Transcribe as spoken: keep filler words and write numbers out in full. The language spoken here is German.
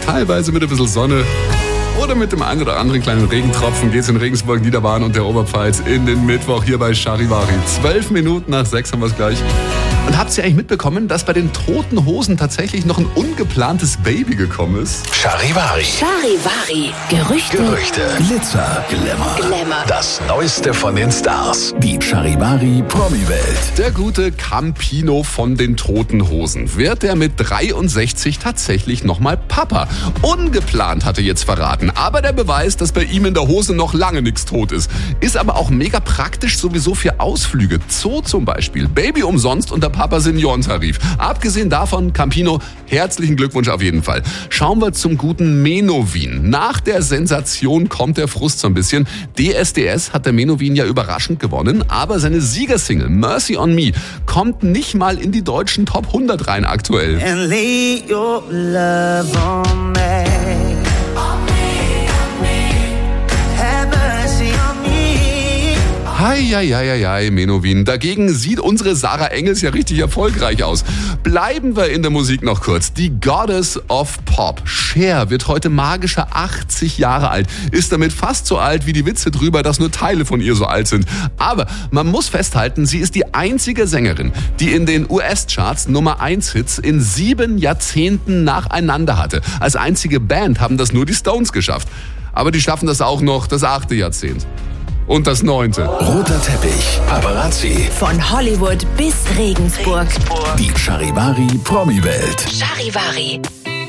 teilweise mit ein bisschen Sonne oder mit dem einen oder anderen kleinen Regentropfen geht's in Regensburg, Niederbayern und der Oberpfalz in den Mittwoch hier bei Charivari. Zwölf Minuten nach sechs haben wir es gleich. Und habt ihr eigentlich mitbekommen, dass bei den Toten Hosen tatsächlich noch ein ungeplantes Baby gekommen ist? Charivari. Charivari. Gerüchte. Gerüchte. Glitzer. Glamour. Glamour. Das Neueste von den Stars. Die Charivari Promi-Welt. Der gute Campino von den Toten Hosen. Wird er mit dreiundsechzig tatsächlich nochmal Papa? Ungeplant, hat er jetzt verraten. Aber der Beweis, dass bei ihm in der Hose noch lange nichts tot ist. Ist aber auch mega praktisch sowieso für Ausflüge. Zoo zum Beispiel. Baby umsonst unter Papa Seniorentarif. Abgesehen davon, Campino, herzlichen Glückwunsch auf jeden Fall. Schauen wir zum guten Menowin. Nach der Sensation kommt der Frust so ein bisschen. D S D S hat der Menowin ja überraschend gewonnen, aber seine Siegersingle Mercy on Me kommt nicht mal in die deutschen Top hundert rein aktuell. And lay your love on me. Heieieiei, Menowin. Dagegen sieht unsere Sarah Engels ja richtig erfolgreich aus. Bleiben wir in der Musik noch kurz. Die Goddess of Pop, Cher, wird heute magische achtzig Jahre alt. Ist damit fast so alt wie die Witze drüber, dass nur Teile von ihr so alt sind. Aber man muss festhalten, sie ist die einzige Sängerin, die in den U S-Charts Nummer eins Hits in sieben Jahrzehnten nacheinander hatte. Als einzige Band haben das nur die Stones geschafft. Aber die schaffen das auch noch das achte Jahrzehnt. Und das neunte. Roter Teppich. Paparazzi. Von Hollywood bis Regensburg. Die Charivari Promi-Welt. Charivari.